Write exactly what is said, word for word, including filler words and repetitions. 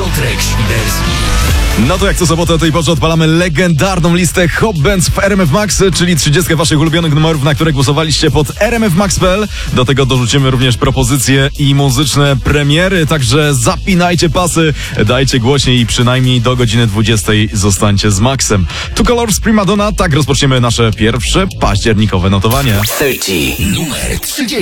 Piotrek Świderski. No to jak co sobotę o tej porze odpalamy legendarną listę Hop Bands w R M F Max, czyli trzydzieści waszych ulubionych numerów, na które głosowaliście pod r m f max kropka p l. Do tego dorzucimy również propozycje i muzyczne premiery, także zapinajcie pasy, dajcie głośniej i przynajmniej do godziny dwudziestej zostańcie z Maxem. Two Colors Primadonna, tak rozpoczniemy nasze pierwsze październikowe notowanie. trzydzieści. Numer trzydzieści.